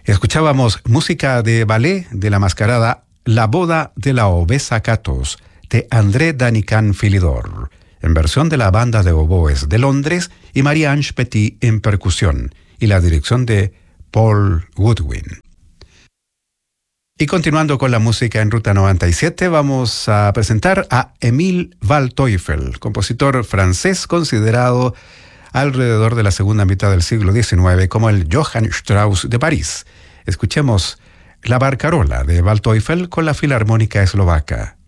Escuchábamos música de ballet de la mascarada La boda de la obesa Catos, de André Danican Philidor, en versión de la banda de oboes de Londres y Marie-Ange Petit en percusión, y la dirección de Paul Goodwin. Y continuando con la música en Ruta 97, vamos a presentar a Émile Waldteufel, compositor francés considerado alrededor de la segunda mitad del siglo XIX como el Johann Strauss de París. Escuchemos La Barcarola de Waldteufel con la Filarmónica Eslovaca.